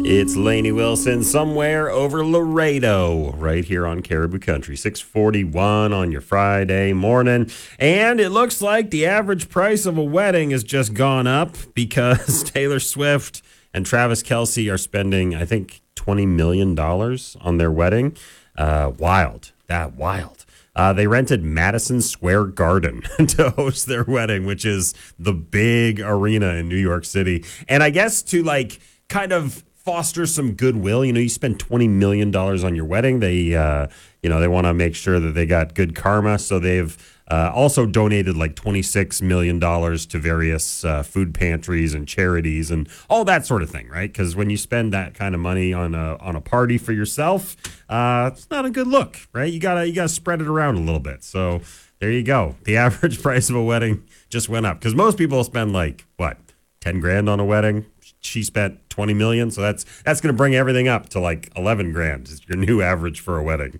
It's Lainey Wilson somewhere over Laredo, right here on Caribou Country. 6:41 on your Friday morning. And it looks like the average price of a wedding has just gone up because Taylor Swift and Travis Kelce are spending, I think, $20 million on their wedding. Wild. They rented Madison Square Garden to host their wedding, which is the big arena in New York City. And I guess to kind of foster some goodwill, you spend $20 million on your wedding. They want to make sure that they got good karma. So they've also donated $26 million to various food pantries and charities and all that sort of thing, right? Because when you spend that kind of money on a party for yourself, it's not a good look, right? You gotta spread it around a little bit. So there you go. The average price of a wedding just went up because most people spend $10,000 on a wedding. She spent $20 million, so that's going to bring everything up to $11,000. Is your new average for a wedding.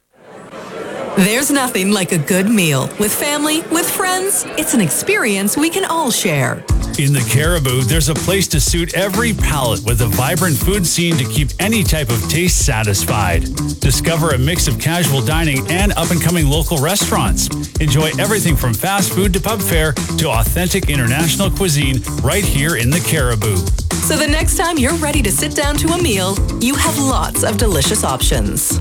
There's nothing like a good meal. With family, with friends, it's an experience we can all share. In the Caribou, there's a place to suit every palate with a vibrant food scene to keep any type of taste satisfied. Discover a mix of casual dining and up-and-coming local restaurants. Enjoy everything from fast food to pub fare to authentic international cuisine right here in the Caribou. So the next time you're ready to sit down to a meal, you have lots of delicious options.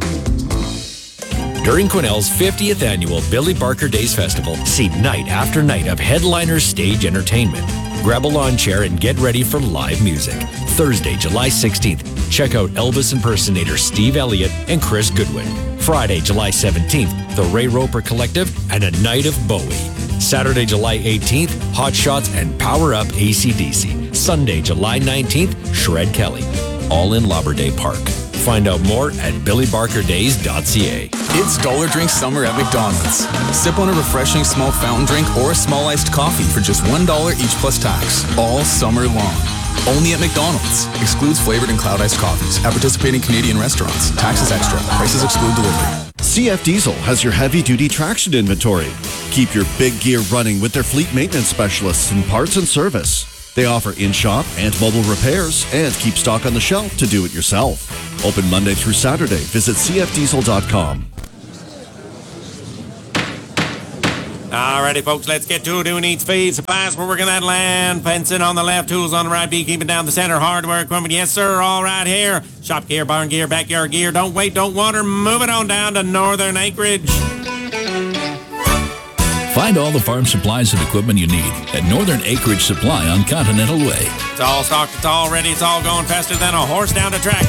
During Quesnel's 50th annual Billy Barker Days Festival, see night after night of headliner stage entertainment. Grab a lawn chair and get ready for live music. Thursday, July 16th, check out Elvis impersonator Steve Elliott and Chris Goodwin. Friday, July 17th, the Ray Roper Collective and a night of Bowie. Saturday, July 18th, Hot Shots and Power Up AC/DC. Sunday, July 19th, Shred Kelly. All in Labor Day Park. Find out more at billybarkerdays.ca. It's Dollar Drink Summer at McDonald's. Sip on a refreshing small fountain drink or a small iced coffee for just $1 each plus tax, all summer long. Only at McDonald's. Excludes flavored and cloud iced coffees at participating Canadian restaurants. Taxes extra. Prices exclude delivery. CF Diesel has your heavy-duty traction inventory. Keep your big gear running with their fleet maintenance specialists in parts and service. They offer in-shop and mobile repairs and keep stock on the shelf to do it yourself. Open Monday through Saturday. Visit cfdiesel.com. Alrighty, folks, let's get to it. Who needs feed? Supplies, we're working that land. Fencing on the left, tools on the right, beekeeping down the center, hardware equipment. Yes, sir, all right here. Shop gear, barn gear, backyard gear. Don't wait, don't water. Move it on down to Northern Acreage. Find all the farm supplies and equipment you need at Northern Acreage Supply on Continental Way. It's all stocked, it's all ready, it's all going faster than a horse down the track.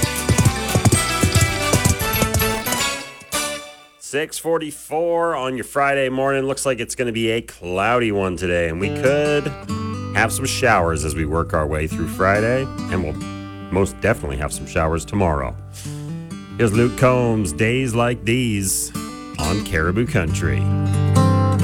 6:44 on your Friday morning. Looks like it's going to be a cloudy one today, and we could have some showers as we work our way through Friday, and we'll most definitely have some showers tomorrow. Here's Luke Combs, Days Like These on Caribou Country.